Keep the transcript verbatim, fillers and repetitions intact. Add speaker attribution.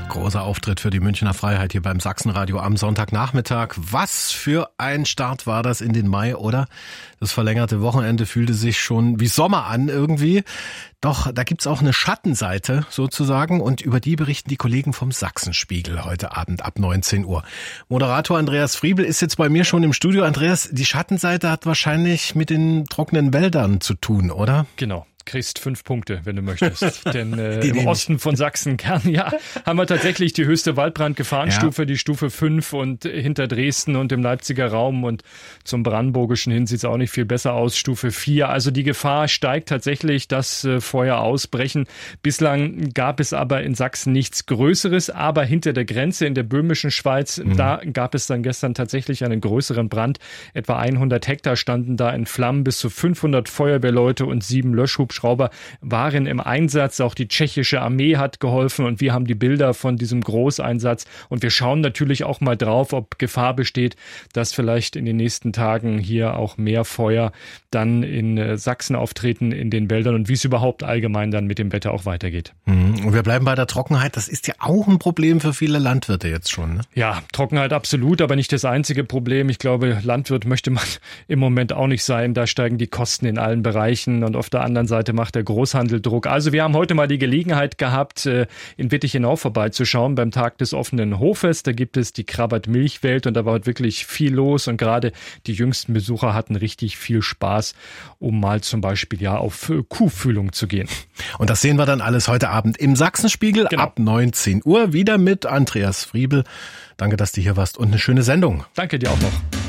Speaker 1: Großer Auftritt für die Münchner Freiheit hier beim Sachsenradio am Sonntagnachmittag. Was für ein Start war das in den Mai, oder? Das verlängerte Wochenende fühlte sich schon wie Sommer an irgendwie. Doch da gibt's auch eine Schattenseite sozusagen und über die berichten die Kollegen vom Sachsenspiegel heute Abend ab neunzehn Uhr. Moderator Andreas Friebel ist jetzt bei mir schon im Studio. Andreas, die Schattenseite hat wahrscheinlich mit den trockenen Wäldern zu tun, oder?
Speaker 2: Genau. Kriegst fünf Punkte, wenn du möchtest. Denn äh, im Osten von Sachsen-Kern, ja, haben wir tatsächlich die höchste Waldbrandgefahrenstufe, ja. Die Stufe fünf und hinter Dresden und im Leipziger Raum und zum Brandenburgischen hin sieht es auch nicht viel besser aus, Stufe vier. Also die Gefahr steigt tatsächlich, dass äh, Feuer ausbrechen. Bislang gab es aber in Sachsen nichts Größeres, aber hinter der Grenze in der böhmischen Schweiz, mhm. da gab es dann gestern tatsächlich einen größeren Brand. Etwa hundert Hektar standen da in Flammen, bis zu fünfhundert Feuerwehrleute und sieben Löschhubschrauber waren im Einsatz. Auch die tschechische Armee hat geholfen und wir haben die Bilder von diesem Großeinsatz. Und wir schauen natürlich auch mal drauf, ob Gefahr besteht, dass vielleicht in den nächsten Tagen hier auch mehr Feuer dann in Sachsen auftreten, in den Wäldern und wie es überhaupt allgemein dann mit dem Wetter auch weitergeht.
Speaker 1: Und wir bleiben bei der Trockenheit. Das ist ja auch ein Problem für viele Landwirte jetzt schon, ne?
Speaker 2: Ja, Trockenheit absolut, aber nicht das einzige Problem. Ich glaube, Landwirt möchte man im Moment auch nicht sein. Da steigen die Kosten in allen Bereichen und auf der anderen Seite macht der Großhandel Druck. Also wir haben heute mal die Gelegenheit gehabt, in Wittichenau vorbeizuschauen beim Tag des offenen Hofes. Da gibt es die Krabbert Milchwelt und da war heute wirklich viel los und gerade die jüngsten Besucher hatten richtig viel Spaß, um mal zum Beispiel ja auf Kuhfühlung zu gehen.
Speaker 1: Und das sehen wir dann alles heute Abend im Sachsenspiegel genau. Ab neunzehn Uhr wieder mit Andreas Friebel. Danke, dass du hier warst und eine schöne Sendung.
Speaker 2: Danke dir auch noch.